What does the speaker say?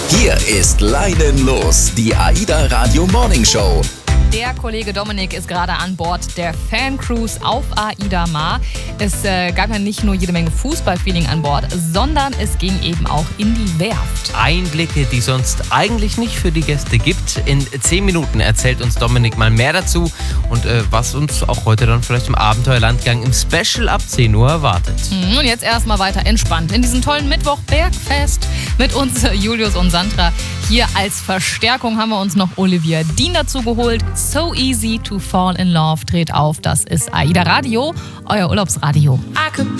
Hier ist Leinen los, die AIDA Radio Morning Show. Der Kollege Dominik ist gerade an Bord der Fan-Cruise auf AIDA Mar. Es gab ja nicht nur jede Menge Fußballfeeling an Bord, sondern es ging eben auch in die Werft. Einblicke, die sonst eigentlich nicht für die Gäste gibt. In 10 Minuten erzählt uns Dominik mal mehr dazu und was uns auch heute dann vielleicht im Abenteuerlandgang im Special ab 10 Uhr erwartet. Und jetzt erstmal weiter entspannt in diesen tollen Mittwoch Bergfest mit uns, Julius und Sandra. Hier als Verstärkung haben wir uns noch Olivia Dean dazu geholt. So easy to fall in love dreht auf. Das ist AIDA Radio, euer Urlaubsradio.